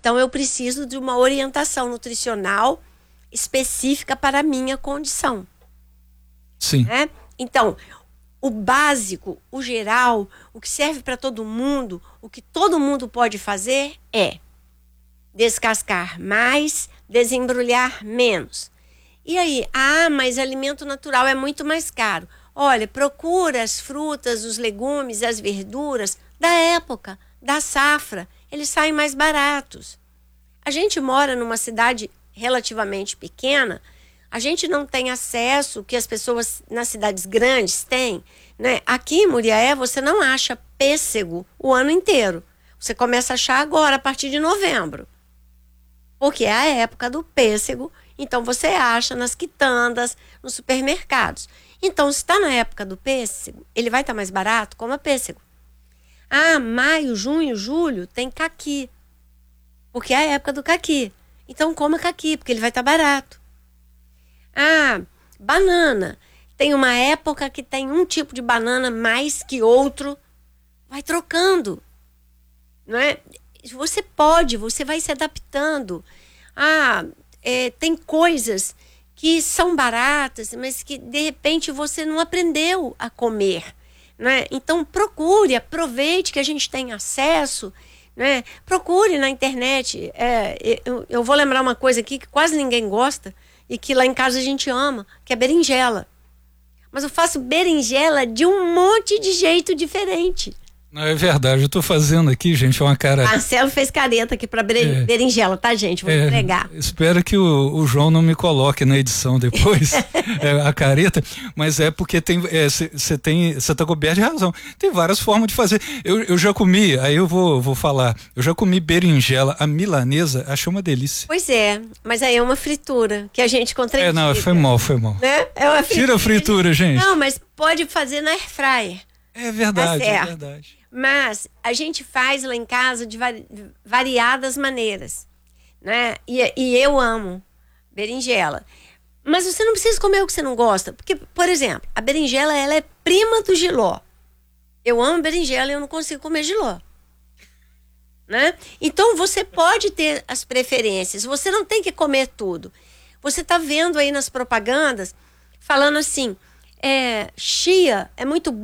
Então eu preciso de uma orientação nutricional específica para a minha condição. Sim. Né? Então, o básico, o geral, o que serve para todo mundo, o que todo mundo pode fazer é descascar mais, desembrulhar menos. E aí, mas alimento natural é muito mais caro. Olha, procura as frutas, os legumes, as verduras da época, da safra. Eles saem mais baratos. A gente mora numa cidade relativamente pequena, a gente não tem acesso que as pessoas nas cidades grandes têm, né? Aqui em Muriaé você não acha pêssego o ano inteiro. Você começa a achar agora, a partir de novembro. Porque é a época do pêssego, então você acha nas quitandas, nos supermercados. Então, se está na época do pêssego, ele vai estar mais barato, coma pêssego. Maio, junho, julho tem caqui, porque é a época do caqui. Então, coma caqui, porque ele vai estar barato. Banana. Tem uma época que tem um tipo de banana mais que outro. Vai trocando. Não é? Você vai se adaptando. Tem coisas que são baratas, mas que de repente você não aprendeu a comer. Né? Então aproveite que a gente tem acesso. Né? Procure na internet. Eu vou lembrar uma coisa aqui que quase ninguém gosta e que lá em casa a gente ama, que é berinjela. Mas eu faço berinjela de um monte de jeito diferente. Não, é verdade, eu tô fazendo aqui, gente, uma cara... Marcelo fez careta aqui pra berinjela, tá, gente? Vou entregar. Espero que o João não me coloque na edição depois, a careta, mas é porque você tá coberto de razão. Tem várias formas de fazer. Eu já comi, aí eu vou falar, eu já comi berinjela, a milanesa, achei uma delícia. Pois é, mas aí é uma fritura, que a gente contradiz. Não, foi mal. Né? É uma fritura. Tira a fritura, gente. Não, mas pode fazer na air fryer. É verdade, tá, é verdade. Mas a gente faz lá em casa de variadas maneiras, né? E eu amo berinjela. Mas você não precisa comer o que você não gosta. Porque, por exemplo, a berinjela ela é prima do jiló. Eu amo berinjela e eu não consigo comer jiló. Né? Então você pode ter as preferências. Você não tem que comer tudo. Você está vendo aí nas propagandas falando assim, chia é muito